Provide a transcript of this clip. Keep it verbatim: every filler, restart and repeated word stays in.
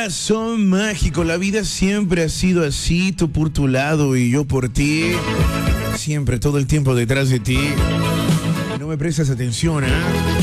corazón mágico. La vida siempre ha sido así, tú por tu lado y yo por ti. Siempre, todo el tiempo detrás de ti. No me prestas atención, ¿eh?